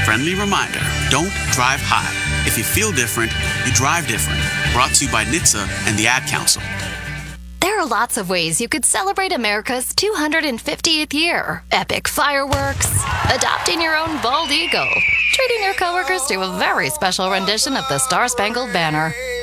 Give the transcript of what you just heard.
Friendly reminder, don't drive high. If you feel different, you drive different. Brought to you by NHTSA and the Ad Council. There are lots of ways you could celebrate America's 250th year. Epic fireworks, adopting your own bald eagle, treating your coworkers to a very special rendition of the Star-Spangled Banner.